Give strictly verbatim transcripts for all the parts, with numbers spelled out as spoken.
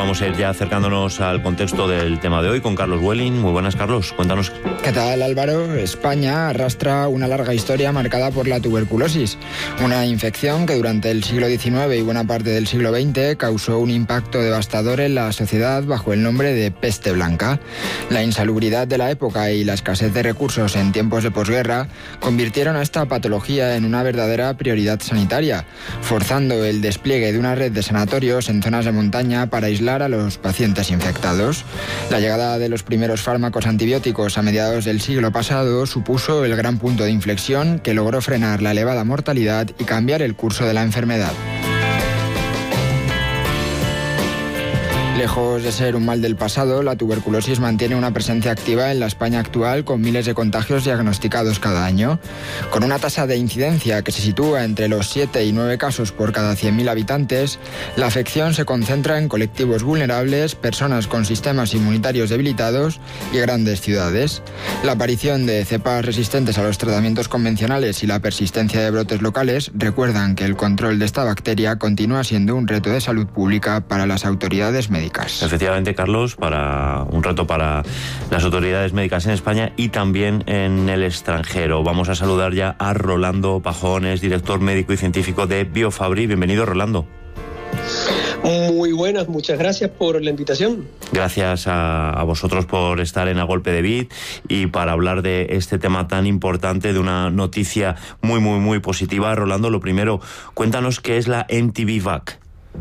vamos a ir ya acercándonos al contexto del tema de hoy con Carlos Welling. Muy buenas, Carlos, cuéntanos. ¿Qué tal, Álvaro? España arrastra una larga historia marcada por la tuberculosis, una infección que durante el siglo diecinueve y buena parte del siglo veinte causó un impacto devastador en la sociedad bajo el nombre de peste blanca. La insalubridad de la época y la escasez de recursos en tiempos de posguerra convirtieron a esta patología en una verdadera prioridad sanitaria, forzando el despliegue de una red de sanatorios en zonas de montaña para aislar a los pacientes infectados. La llegada de los primeros fármacos antibióticos a mediados del siglo pasado supuso el gran punto de inflexión que logró frenar la elevada mortalidad y cambiar el curso de la enfermedad. Lejos de ser un mal del pasado, la tuberculosis mantiene una presencia activa en la España actual con miles de contagios diagnosticados cada año. Con una tasa de incidencia que se sitúa entre los siete y nueve casos por cada cien mil habitantes, la afección se concentra en colectivos vulnerables, personas con sistemas inmunitarios debilitados y grandes ciudades. La aparición de cepas resistentes a los tratamientos convencionales y la persistencia de brotes locales recuerdan que el control de esta bacteria continúa siendo un reto de salud pública para las autoridades médicas. Efectivamente, Carlos, para un reto para las autoridades médicas en España y también en el extranjero. Vamos a saludar ya a Rolando Pajones, director médico y científico de Biofabri. Bienvenido, Rolando. Muy buenas, muchas gracias por la invitación. Gracias a, a vosotros por estar en A Golpe de Vid y para hablar de este tema tan importante, de una noticia muy, muy, muy positiva. Rolando, lo primero, cuéntanos qué es la M T V Vac.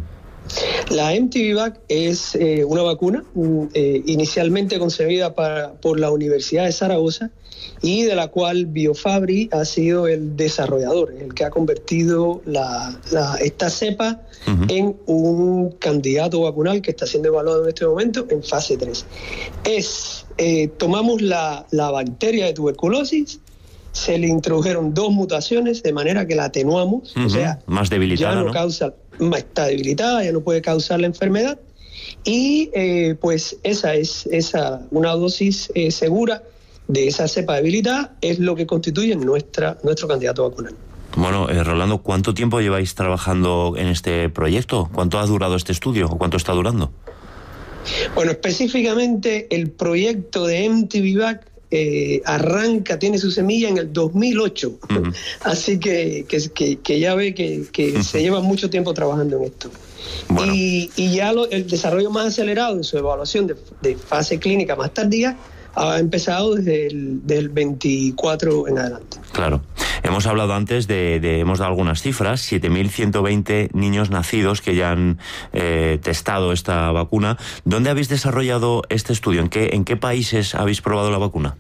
La M T V Vac es eh, una vacuna eh, inicialmente concebida para, por la Universidad de Zaragoza y de la cual Biofabri ha sido el desarrollador, el que ha convertido la, la, esta cepa uh-huh. en un candidato vacunal que está siendo evaluado en este momento en fase tres. Es, eh, tomamos la, la bacteria de tuberculosis, se le introdujeron dos mutaciones de manera que la atenuamos, uh-huh. o sea, más debilitada, ya no, ¿no? causa, está debilitada, ya no puede causar la enfermedad y eh, pues esa es esa una dosis eh, segura de esa cepa debilitada es lo que constituye nuestra nuestro candidato vacunal. Bueno, eh, Rolando, ¿cuánto tiempo lleváis trabajando en este proyecto? ¿Cuánto ha durado este estudio o cuánto está durando? Bueno, específicamente el proyecto de M T V Vac Eh, arranca, tiene su semilla en el dos mil ocho, uh-huh. así que, que, que, que ya ve que, que uh-huh. se lleva mucho tiempo trabajando en esto. Bueno. Y, y ya lo, el desarrollo más acelerado en su evaluación de, de fase clínica más tardía ha empezado desde el del veinticuatro en adelante. Claro. Hemos hablado antes de, de hemos dado algunas cifras, siete mil ciento veinte niños nacidos que ya han eh, testado esta vacuna. ¿Dónde habéis desarrollado este estudio? ¿En qué, en qué países habéis probado la vacuna?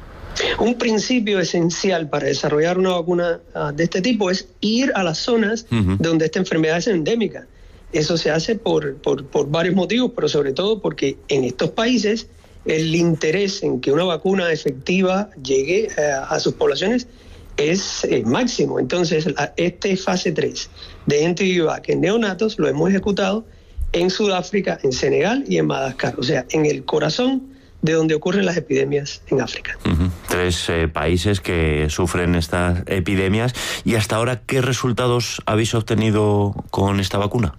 Un principio esencial para desarrollar una vacuna uh, de este tipo es ir a las zonas uh-huh. donde esta enfermedad es endémica. Eso se hace por, por, por varios motivos, pero sobre todo porque en estos países el interés en que una vacuna efectiva llegue uh, a sus poblaciones es eh, máximo. Entonces, la, este fase tres de M T V Vac en neonatos lo hemos ejecutado en Sudáfrica, en Senegal y en Madagascar, o sea, en el corazón de donde ocurren las epidemias en África. Uh-huh. Tres eh, países que sufren estas epidemias. ¿Y hasta ahora qué resultados habéis obtenido con esta vacuna?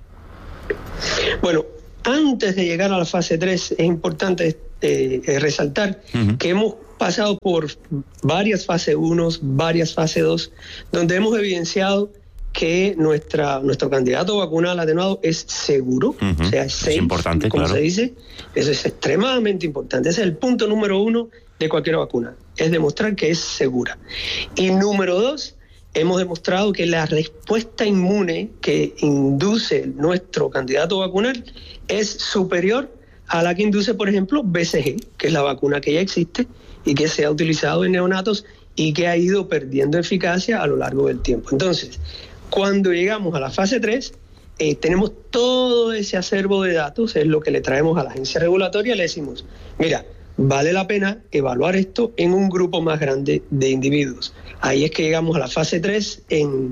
Bueno, antes de llegar a la fase tres es importante eh, eh, resaltar uh-huh. que hemos pasado por varias fases uno, varias fases dos, donde hemos evidenciado que nuestra, nuestro candidato vacunal atenuado es seguro, uh-huh. o sea, es safe, es importante, como claro. se dice. Eso es extremadamente importante. Ese es el punto número uno de cualquier vacuna, es demostrar que es segura. Y número dos, hemos demostrado que la respuesta inmune que induce nuestro candidato vacunal es superior a la que induce, por ejemplo, B C G, que es la vacuna que ya existe y que se ha utilizado en neonatos y que ha ido perdiendo eficacia a lo largo del tiempo. Entonces, cuando llegamos a la fase tres, eh, tenemos todo ese acervo de datos, es lo que le traemos a la agencia regulatoria, le decimos, mira, vale la pena evaluar esto en un grupo más grande de individuos. Ahí es que llegamos a la fase tres en,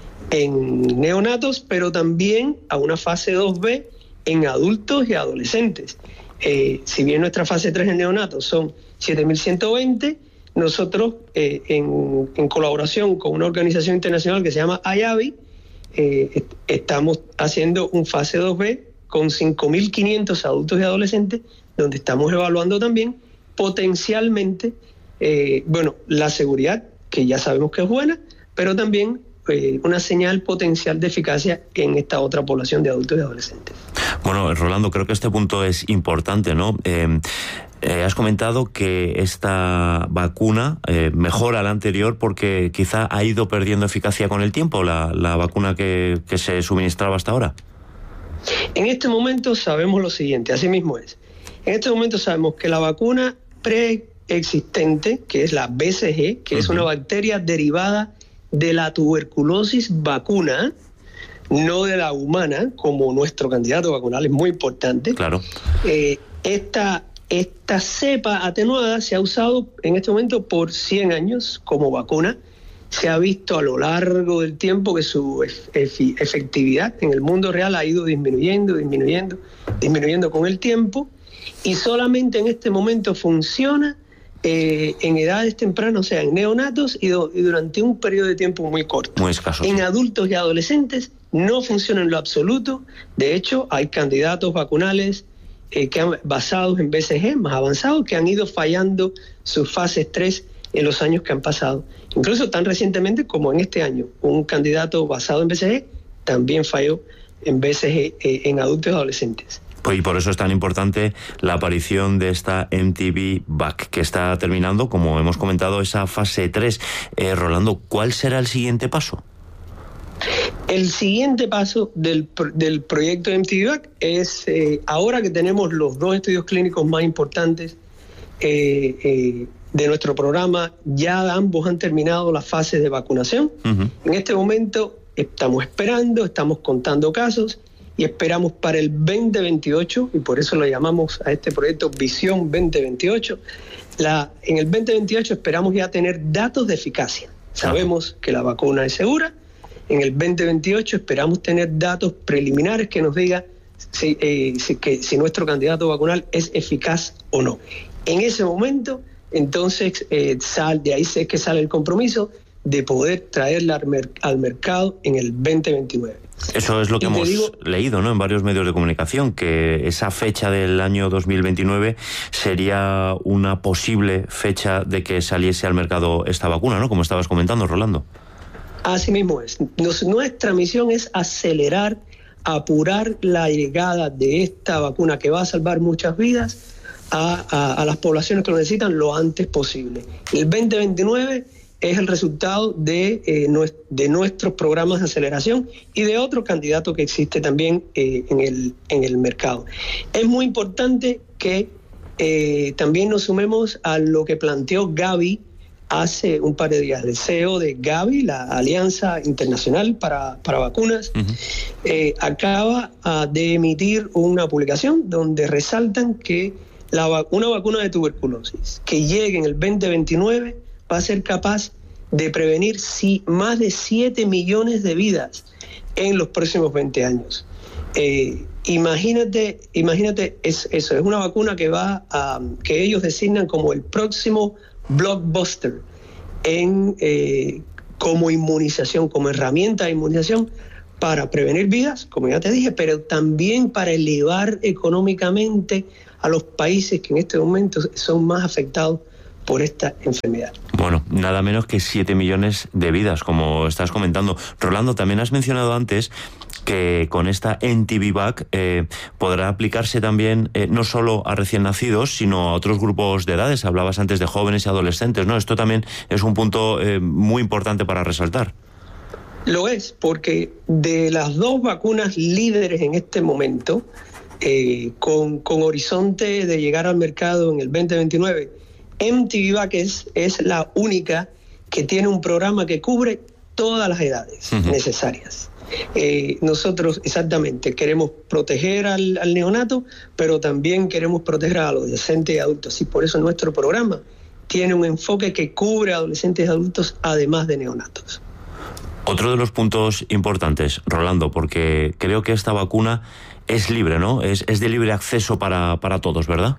en neonatos, pero también a una fase dos B en adultos y adolescentes. Eh, si bien nuestra fase tres en neonatos son siete mil ciento veinte, nosotros eh, en, en colaboración con una organización internacional que se llama I A V I, eh, estamos haciendo un fase dos B con cinco mil quinientos adultos y adolescentes, donde estamos evaluando también potencialmente, eh, bueno, la seguridad, que ya sabemos que es buena, pero también eh, una señal potencial de eficacia en esta otra población de adultos y adolescentes. Bueno, Rolando, creo que este punto es importante, ¿no? Eh, eh, has comentado que esta vacuna eh, mejora la anterior porque quizá ha ido perdiendo eficacia con el tiempo, la, la vacuna que, que se suministraba hasta ahora. En este momento sabemos lo siguiente, así mismo es. En este momento sabemos que la vacuna preexistente, que es la B C G, que uh-huh. es una bacteria derivada de la tuberculosis vacuna, no de la humana, como nuestro candidato vacunal, es muy importante. Claro. Eh, esta, esta cepa atenuada se ha usado en este momento por cien años como vacuna. Se ha visto a lo largo del tiempo que su ef- efectividad en el mundo real ha ido disminuyendo, disminuyendo, disminuyendo con el tiempo, y solamente en este momento funciona eh, en edades tempranas, o sea, en neonatos, y, do- y durante un periodo de tiempo muy corto. Muy escaso. En sí. adultos y adolescentes no funciona en lo absoluto. De hecho, hay candidatos vacunales eh, que han, basados en B C G más avanzados, que han ido fallando sus fases tres en los años que han pasado. Incluso tan recientemente como en este año, un candidato basado en B C G también falló en B C G eh, en adultos y adolescentes. Pues y por eso es tan importante la aparición de esta M T V V A C, que está terminando, como hemos comentado, esa fase tres. Eh, Rolando, ¿cuál será el siguiente paso? El siguiente paso del, del proyecto M T V V A C es, eh, ahora que tenemos los dos estudios clínicos más importantes eh, eh, de nuestro programa, ya ambos han terminado las fases de vacunación. Uh-huh. En este momento estamos esperando, estamos contando casos y esperamos para el veinte veintiocho, y por eso lo llamamos a este proyecto Visión veinte veintiocho. La, en el veinte veintiocho esperamos ya tener datos de eficacia. Sabemos que la vacuna es segura. En el veinte veintiocho esperamos tener datos preliminares que nos digan si, eh, si, que, si nuestro candidato vacunal es eficaz o no. En ese momento, entonces, eh, sal, de ahí es que sale el compromiso de poder traerla al, mer- al mercado en el veinte veintinueve. Eso es lo que y hemos digo, leído, ¿no?, en varios medios de comunicación, que esa fecha del año dos mil veintinueve sería una posible fecha de que saliese al mercado esta vacuna, ¿no?, como estabas comentando, Rolando. Así mismo es. Nos, nuestra misión es acelerar, apurar la llegada de esta vacuna que va a salvar muchas vidas a, a, a las poblaciones que lo necesitan lo antes posible. El veinte veintinueve es el resultado de, eh, de nuestros programas de aceleración y de otro candidato que existe también eh, en, el, en el mercado. Es muy importante que eh, también nos sumemos a lo que planteó Gavi hace un par de días. El C E O de Gavi, la Alianza Internacional para, para Vacunas, uh-huh. eh, acaba uh, de emitir una publicación donde resaltan que la, una vacuna de tuberculosis que llegue en el veinte veintinueve va a ser capaz de prevenir si, más de siete millones de vidas en los próximos veinte años. Eh, imagínate, imagínate es, eso, es una vacuna que va a, que ellos designan como el próximo blockbuster en, eh, como inmunización, como herramienta de inmunización para prevenir vidas, como ya te dije, pero también para elevar económicamente a los países que en este momento son más afectados por esta enfermedad. Bueno, nada menos que siete millones de vidas, como estás comentando. Rolando, también has mencionado antes que con esta M T V V A C eh, podrá aplicarse también eh, no solo a recién nacidos, sino a otros grupos de edades. Hablabas antes de jóvenes y adolescentes, ¿no? Esto también es un punto eh, muy importante para resaltar. Lo es, porque de las dos vacunas líderes en este momento, eh, con, con horizonte de llegar al mercado en el veinte veintinueve, M T V V A C es, es la única que tiene un programa que cubre todas las edades uh-huh. necesarias. Eh, nosotros exactamente queremos proteger al, al neonato, pero también queremos proteger a los adolescentes y adultos, y por eso nuestro programa tiene un enfoque que cubre a adolescentes y adultos además de neonatos. Otro de los puntos importantes, Rolando, porque creo que esta vacuna es libre, ¿no? Es, es de libre acceso para, para todos, ¿verdad?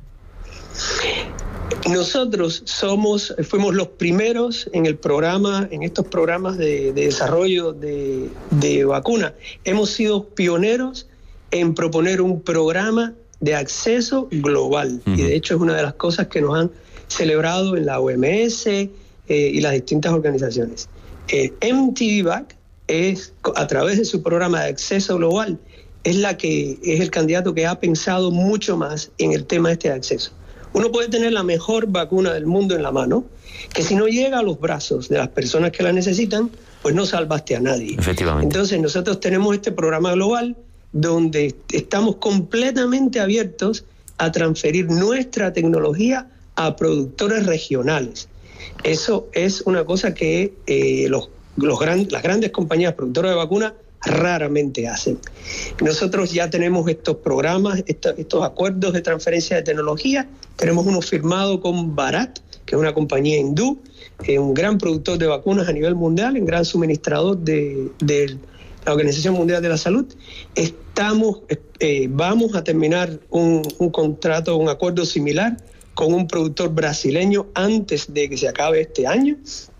Nosotros somos, fuimos los primeros en el programa, en estos programas de, de desarrollo de, de vacuna. Hemos sido pioneros en proponer un programa de acceso global. Uh-huh. Y de hecho es una de las cosas que nos han celebrado en la O M S eh, y las distintas organizaciones. Eh, M T V V A C es, a través de su programa de acceso global, es, la que, es el candidato que ha pensado mucho más en el tema este de acceso. Uno puede tener la mejor vacuna del mundo en la mano, que si no llega a los brazos de las personas que la necesitan, pues no salvaste a nadie. Efectivamente. Entonces nosotros tenemos este programa global donde estamos completamente abiertos a transferir nuestra tecnología a productores regionales. Eso es una cosa que eh, los, los gran, las grandes compañías productoras de vacunas raramente hacen. Nosotros ya tenemos estos programas, estos, estos acuerdos de transferencia de tecnología. Tenemos uno firmado con Bharat, que es una compañía hindú, eh, un gran productor de vacunas a nivel mundial, un gran suministrador de, de la Organización Mundial de la Salud. Estamos, eh, vamos a terminar un, un contrato, un acuerdo similar con un productor brasileño antes de que se acabe este año.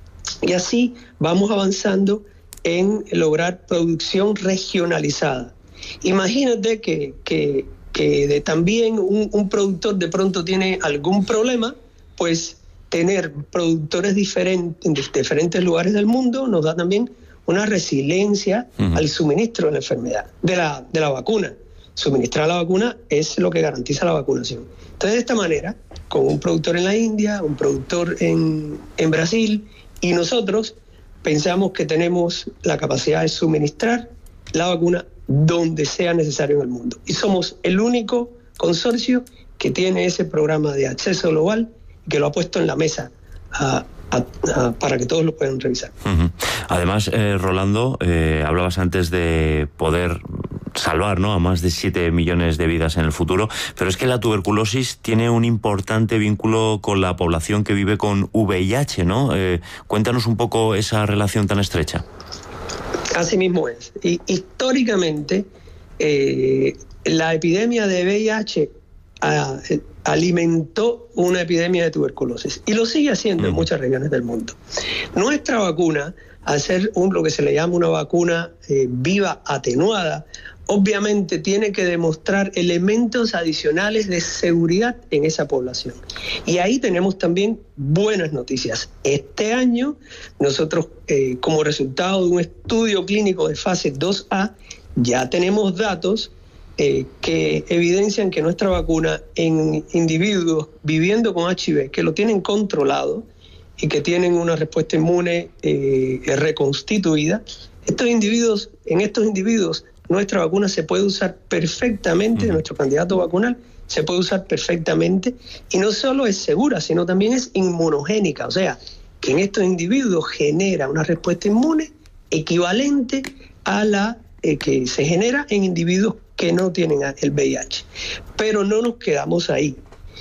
Y así vamos avanzando en lograr producción regionalizada. Imagínate que, que, que de también un, un productor de pronto tiene algún problema, pues tener productores diferentes en diferentes lugares del mundo nos da también una resiliencia uh-huh. al suministro de la enfermedad, de la, de la vacuna. Suministrar la vacuna es lo que garantiza la vacunación. Entonces, de esta manera, con un productor en la India, un productor en, en Brasil y nosotros, pensamos que tenemos la capacidad de suministrar la vacuna donde sea necesario en el mundo. Y somos el único consorcio que tiene ese programa de acceso global y que lo ha puesto en la mesa a, a, a, para que todos lo puedan revisar. Uh-huh. Además, eh, Rolando, eh, hablabas antes de poder salvar, ¿no?, a más de siete millones de vidas en el futuro, pero es que la tuberculosis tiene un importante vínculo con la población que vive con V I H, ¿no? Eh, cuéntanos un poco esa relación tan estrecha. Así mismo es. Y, históricamente, eh, la epidemia de V I H a, alimentó una epidemia de tuberculosis y lo sigue haciendo mm. en muchas regiones del mundo. Nuestra vacuna, al ser un, lo que se le llama una vacuna eh, viva atenuada, obviamente tiene que demostrar elementos adicionales de seguridad en esa población. Y ahí tenemos también buenas noticias. Este año, nosotros, eh, como resultado de un estudio clínico de fase dos A, ya tenemos datos eh, que evidencian que nuestra vacuna en individuos viviendo con H I V, que lo tienen controlado y que tienen una respuesta inmune eh, reconstituida, estos individuos, en estos individuos, nuestra vacuna se puede usar perfectamente, uh-huh. nuestro candidato vacunal se puede usar perfectamente, y no solo es segura, sino también es inmunogénica, o sea, que en estos individuos genera una respuesta inmune equivalente a la eh, que se genera en individuos que no tienen el V I H. Pero no nos quedamos ahí.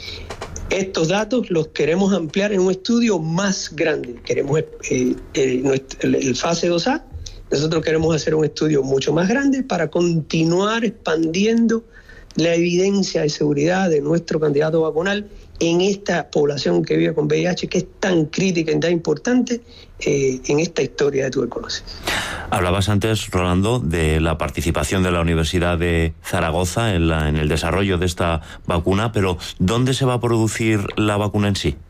Estos datos los queremos ampliar en un estudio más grande. Queremos eh, el, el, el fase dos A. Nosotros queremos hacer un estudio mucho más grande para continuar expandiendo la evidencia de seguridad de nuestro candidato vacunal en esta población que vive con V I H, que es tan crítica y tan importante eh, en esta historia de tuberculosis. Hablabas antes, Rolando, de la participación de la Universidad de Zaragoza en, la, en el desarrollo de esta vacuna, pero ¿dónde se va a producir la vacuna en sí?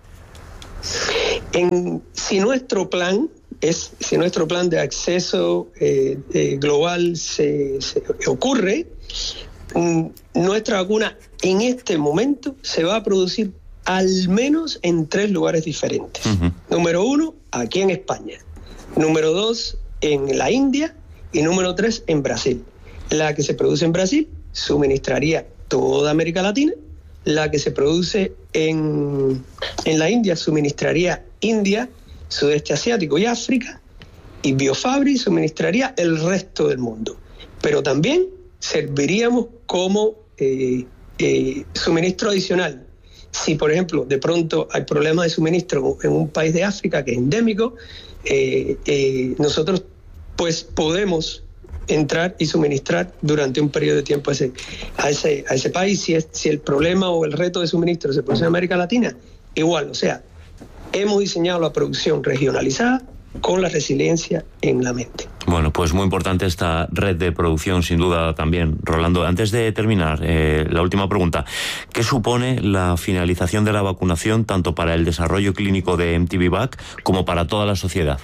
En, si nuestro plan... Es, si nuestro plan de acceso eh, eh, global se, se ocurre, mm, nuestra vacuna en este momento se va a producir al menos en tres lugares diferentes. Uh-huh. Número uno, aquí en España. Número dos, en la India. Y número tres, en Brasil. La que se produce en Brasil suministraría toda América Latina. La que se produce en, en la India suministraría India, Sudeste Asiático y África, y Biofabri suministraría el resto del mundo. Pero también serviríamos como eh, eh, suministro adicional. Si, por ejemplo, de pronto hay problemas de suministro en un país de África que es endémico, eh, eh, nosotros pues podemos entrar y suministrar durante un periodo de tiempo a ese, a ese, a ese país. Si, es, si el problema o el reto de suministro se produce en América Latina, igual, o sea, hemos diseñado la producción regionalizada con la resiliencia en la mente. Bueno, pues muy importante esta red de producción, sin duda también. Rolando, antes de terminar, eh, la última pregunta. ¿Qué supone la finalización de la vacunación tanto para el desarrollo clínico de M T V Vac como para toda la sociedad?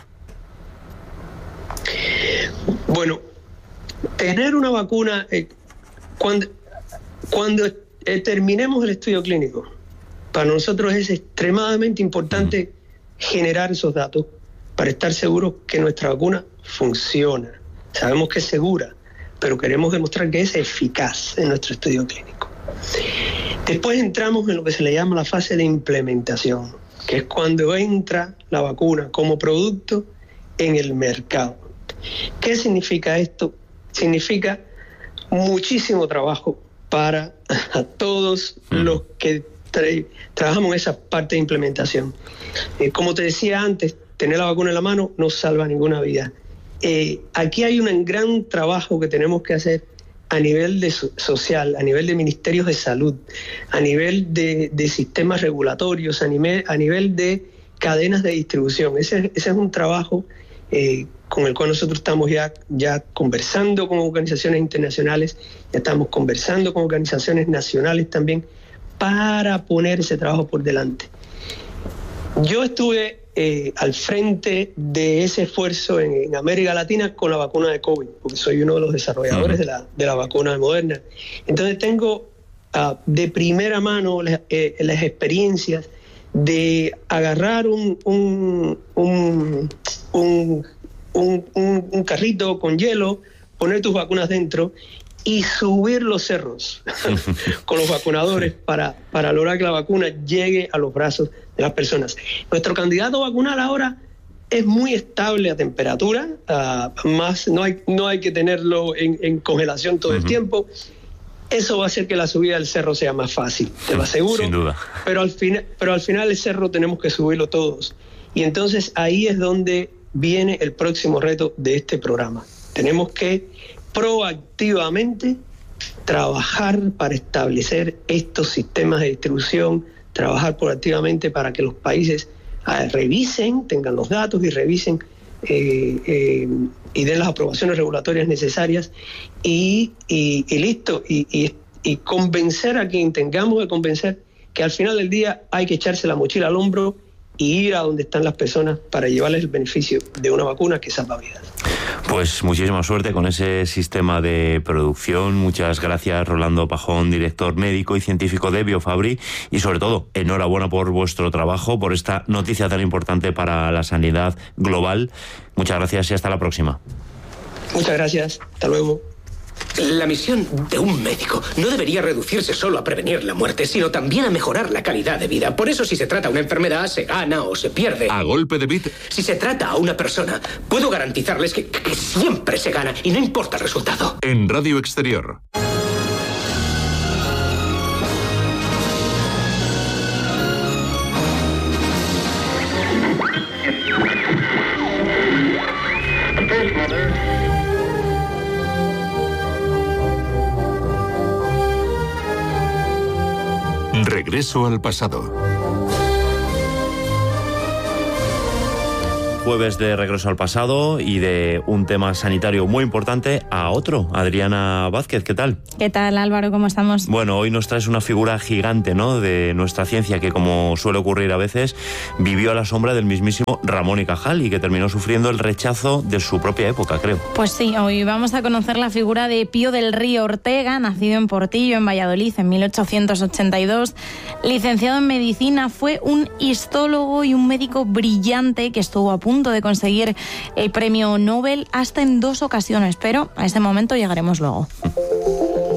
Bueno, tener una vacuna, eh, cuando, cuando eh, terminemos el estudio clínico, para nosotros es extremadamente importante generar esos datos para estar seguros que nuestra vacuna funciona. Sabemos que es segura, pero queremos demostrar que es eficaz en nuestro estudio clínico. Después entramos en lo que se le llama la fase de implementación, que es cuando entra la vacuna como producto en el mercado. ¿Qué significa esto? Significa muchísimo trabajo para a todos los que tra- trabajamos en esa parte de implementación. Eh, como te decía antes, tener la vacuna en la mano no salva ninguna vida. Eh, aquí hay un gran trabajo que tenemos que hacer a nivel de so- social, a nivel de ministerios de salud, a nivel de, de sistemas regulatorios, a nivel, a nivel de cadenas de distribución. Ese, ese es un trabajo eh, con el cual nosotros estamos ya, ya conversando con organizaciones internacionales, ya estamos conversando con organizaciones nacionales también, para poner ese trabajo por delante. Yo estuve eh, al frente de ese esfuerzo en, en América Latina con la vacuna de COVID, porque soy uno de los desarrolladores uh-huh. de, la, de la vacuna de Moderna. Entonces tengo uh, de primera mano las, eh, las experiencias de agarrar un, un, un, un, un, un, un carrito con hielo, poner tus vacunas dentro y subir los cerros con los vacunadores para, para lograr que la vacuna llegue a los brazos de las personas. Nuestro candidato vacunal ahora es muy estable a temperatura, uh, más no hay, no hay que tenerlo en, en congelación todo uh-huh. el tiempo. Eso va a hacer que la subida del cerro sea más fácil, te lo aseguro. Sin duda. Pero al, fin, pero al final el cerro tenemos que subirlo todos. Y entonces ahí es donde viene el próximo reto de este programa. Tenemos que proactivamente trabajar para establecer estos sistemas de distribución, trabajar proactivamente para que los países eh, revisen, tengan los datos y revisen eh, eh, y den las aprobaciones regulatorias necesarias y, y, y listo, y, y, y convencer a quien tengamos que convencer que al final del día hay que echarse la mochila al hombro y ir a donde están las personas para llevarles el beneficio de una vacuna que salva vidas. Pues muchísima suerte con ese sistema de producción. Muchas gracias, Rolando Pajón, director médico y científico de Biofabri, y sobre todo, enhorabuena por vuestro trabajo, por esta noticia tan importante para la sanidad global. Muchas gracias y hasta la próxima. Muchas gracias. Hasta luego. La misión de un médico no debería reducirse solo a prevenir la muerte, sino también a mejorar la calidad de vida. Por eso, si se trata a una enfermedad, se gana o se pierde. A golpe de bit. Si se trata a una persona, puedo garantizarles que, que siempre se gana y no importa el resultado. En Radio Exterior. Regreso al pasado. Jueves de regreso al pasado y de un tema sanitario muy importante a otro. Adriana Vázquez, ¿qué tal? ¿Qué tal, Álvaro? ¿Cómo estamos? Bueno, hoy nos traes una figura gigante, ¿no?, de nuestra ciencia que, como suele ocurrir a veces, vivió a la sombra del mismísimo Ramón y Cajal y que terminó sufriendo el rechazo de su propia época, creo. Pues sí, hoy vamos a conocer la figura de Pío del Río Ortega, nacido en Portillo, en Valladolid, en mil ochocientos ochenta y dos. Licenciado en medicina, fue un histólogo y un médico brillante que estuvo a punto de conseguir el premio Nobel hasta en dos ocasiones, pero a ese momento llegaremos luego.